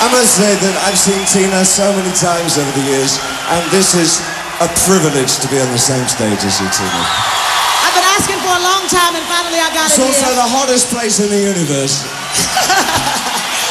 I must say that I've seen Tina so many times over the years, and this is a privilege to be on the same stage as you, Tina. I've been asking for a long time, and finally I got it. It's also the hottest place in the universe.